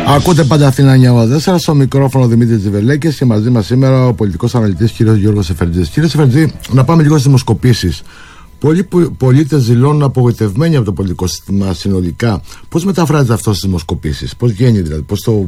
Ακούτε πάντα Αθήνα 984, στο μικρόφωνο Δημήτρης Τζιβελέκης και μαζί μας σήμερα ο πολιτικός αναλυτής κ. Γιώργος Σεφερτζής. Κύριε Σεφερτζή, να πάμε λίγο στις δημοσκοπήσεις. Πολλοί πολίτες δηλώνουν απογοητευμένοι από το πολιτικό σύστημα συνολικά. Πώς μεταφράζεται αυτό στις δημοσκοπήσεις, πώς γίνει δηλαδή, πώς το.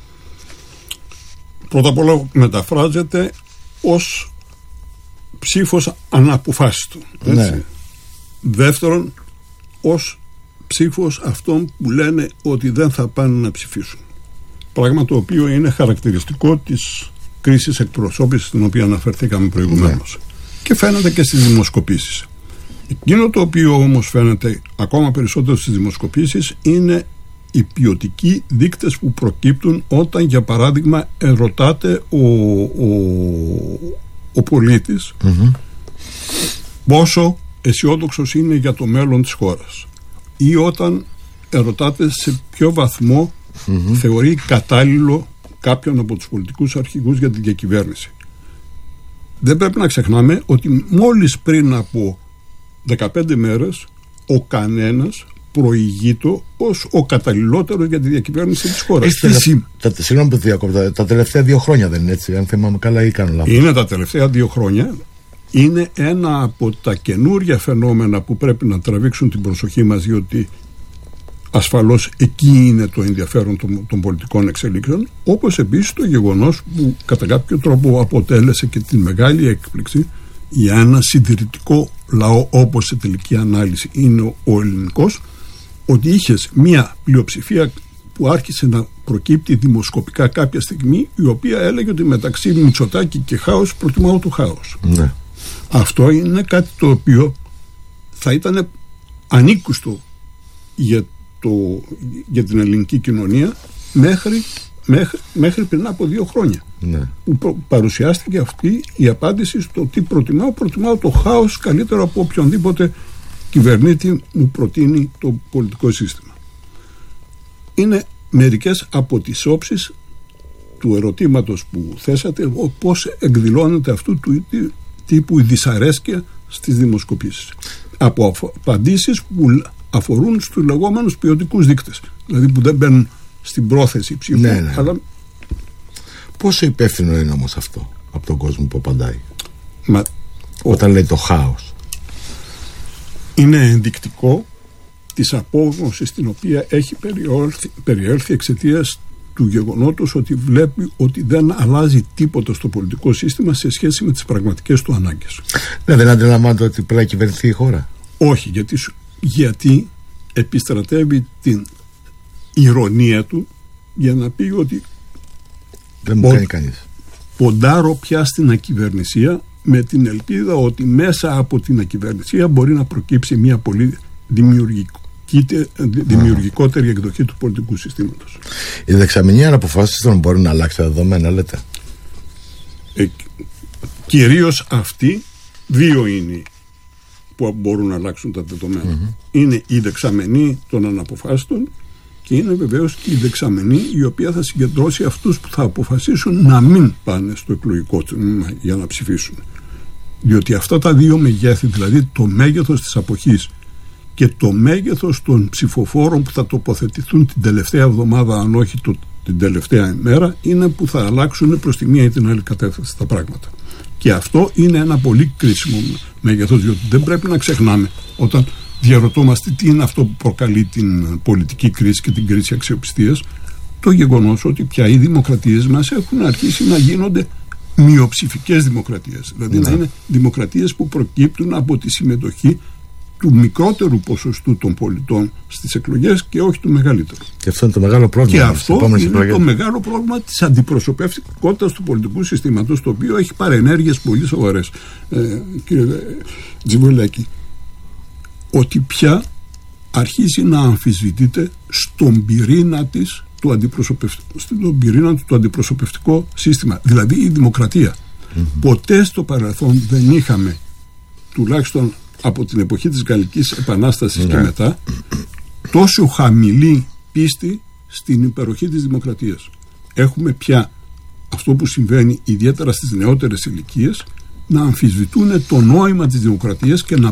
Πρώτα απ' όλα μεταφράζεται ως ψήφος αναποφάσιστο. Ναι. Δεύτερον, ως ψήφος αυτών που λένε ότι δεν θα πάνε να ψηφίσουν. Πράγμα το οποίο είναι χαρακτηριστικό της κρίσης εκπροσώπησης στην οποία αναφερθήκαμε προηγουμένως. Ναι. Και φαίνεται και στις δημοσκοπήσεις. Εκείνο το οποίο όμως φαίνεται ακόμα περισσότερο στις δημοσκοπήσεις είναι οι ποιοτικοί δείκτες που προκύπτουν όταν, για παράδειγμα, ερωτάται ο πολίτης πόσο αισιόδοξος είναι για το μέλλον της χώρας, ή όταν ερωτάται σε ποιο βαθμό θεωρεί κατάλληλο κάποιον από τους πολιτικούς αρχηγούς για την διακυβέρνηση. Δεν πρέπει να ξεχνάμε ότι μόλις πριν από 15 μέρες ο κανένας προηγείται ως ο καταλληλότερος για τη διακυβέρνηση της χώρας. Συγγνώμη που διακόπτω, τα τελευταία 2 χρόνια δεν είναι έτσι, αν θυμάμαι καλά ή κάνω λάθος? Είναι τα τελευταία 2 χρόνια. Είναι ένα από τα καινούρια φαινόμενα που πρέπει να τραβήξουν την προσοχή μας, διότι ασφαλώς εκεί είναι το ενδιαφέρον των πολιτικών εξελίξεων, όπως επίσης το γεγονός που κατά κάποιο τρόπο αποτέλεσε και την μεγάλη έκπληξη για ένα συντηρητικό λαό όπως σε τελική ανάλυση είναι ο ελληνικός, ότι είχες μια πλειοψηφία που άρχισε να προκύπτει δημοσκοπικά κάποια στιγμή, η οποία έλεγε ότι μεταξύ Μητσοτάκη και χάος προτιμάω το χάος. Ναι. Αυτό είναι κάτι το οποίο θα ήταν ανήκουστο για την ελληνική κοινωνία μέχρι πριν από 2 χρόνια. Ναι. Που παρουσιάστηκε αυτή η απάντηση στο τι προτιμάω το χάος καλύτερο από οποιονδήποτε κυβερνήτη μου προτείνει το πολιτικό σύστημα. Είναι μερικές από τις όψεις του ερωτήματος που θέσατε, πώς εκδηλώνεται αυτού του τύπου η δυσαρέσκεια στις δημοσκοπήσεις. Από απαντήσεις που αφορούν στους λεγόμενους ποιοτικούς δείκτες, δηλαδή που δεν μπαίνουν στην πρόθεση ψήφου. Ναι. Αλλά πόσο υπεύθυνο είναι όμως αυτό από τον κόσμο που απαντάει όταν λέει το χάος? Είναι ενδεικτικό της απόγνωσης στην οποία έχει περιέλθει εξαιτίας του γεγονότος ότι βλέπει ότι δεν αλλάζει τίποτα στο πολιτικό σύστημα σε σχέση με τις πραγματικές του ανάγκες. Ναι, δεν αντιλαμβάνεται ότι πρέπει να κυβερνηθεί η χώρα? Όχι, γιατί επιστρατεύει την ηρωνία του για να πει ότι δεν μου κάνει κανείς. Ποντάρω πια στην ακυβερνησία, με την ότι μέσα από την ακυβερνησία μπορεί να προκύψει μια πολύ δημιουργικότερη εκδοχή του πολιτικού συστήματος. Η δεξαμενή αναποφάσιστον μπορεί να αλλάξει τα δεδομένα, λέτε? Κυρίως αυτοί 2 είναι που μπορούν να αλλάξουν τα δεδομένα. Είναι η δεξαμενή των αναποφάσιστων και είναι βεβαίως και η δεξαμενή η οποία θα συγκεντρώσει αυτούς που θα αποφασίσουν να μην πάνε στο εκλογικό τμήμα για να ψηφίσουν. Διότι αυτά τα 2 μεγέθη, δηλαδή το μέγεθος της αποχής και το μέγεθος των ψηφοφόρων που θα τοποθετηθούν την τελευταία εβδομάδα, αν όχι την τελευταία ημέρα, είναι που θα αλλάξουν προς τη μία ή την άλλη κατεύθυνση τα πράγματα. Και αυτό είναι ένα πολύ κρίσιμο μέγεθος, διότι δεν πρέπει να ξεχνάμε όταν διαρωτόμαστε τι είναι αυτό που προκαλεί την πολιτική κρίση και την κρίση αξιοπιστίας, το γεγονός ότι πια οι δημοκρατίες μας έχουν αρχίσει να γίνονται μειοψηφικές δημοκρατίες. Δηλαδή να είναι δημοκρατίες που προκύπτουν από τη συμμετοχή του μικρότερου ποσοστού των πολιτών στις εκλογές και όχι του μεγαλύτερου. Και αυτό είναι το μεγάλο πρόβλημα. Και αυτό είναι το μεγάλο πρόβλημα της αντιπροσωπευτικότητας του πολιτικού συστήματος, το οποίο έχει παρενέργειες πολύ σοβαρές, κύριε Τζιβελέκη, ότι πια αρχίζει να αμφισβητείται στον πυρήνα της το αντιπροσωπευτικό σύστημα, δηλαδή η δημοκρατία. Ποτέ στο παρελθόν δεν είχαμε, τουλάχιστον από την εποχή της Γαλλικής Επανάστασης και μετά, τόσο χαμηλή πίστη στην υπεροχή της δημοκρατίας. Έχουμε πια αυτό που συμβαίνει ιδιαίτερα στις νεότερες ηλικίες, να αμφισβητούν το νόημα της δημοκρατίας και να